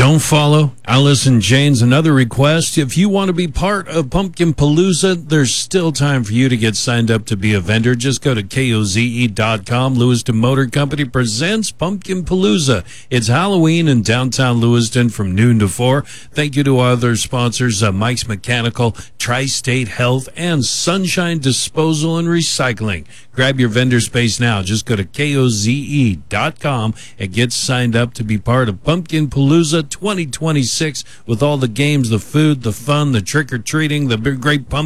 don't follow Alice in Chains. Another request. If you want to be part of Pumpkin Palooza, there's still time for you to get signed up to be a vendor. Just go to KOZE.com. Lewiston Motor Company presents Pumpkin Palooza. It's Halloween in downtown Lewiston from noon to 4. Thank you to our other sponsors, Mike's Mechanical, Tri-State Health, and Sunshine Disposal and Recycling. Grab your vendor space now. Just go to KOZE.com and get signed up to be part of Pumpkin Palooza 2026 with all the games, the food, the fun, the trick-or-treating, the big great pumpkin